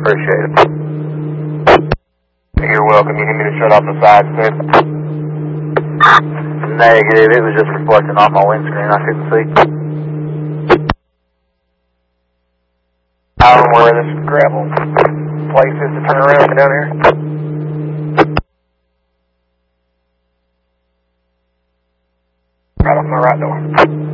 Appreciate it. You're welcome. You need me to shut off the side, sir? Negative. It was just reflecting off my windscreen. I couldn't see. I don't know where this gravel place is to turn around down here. Right off my right door.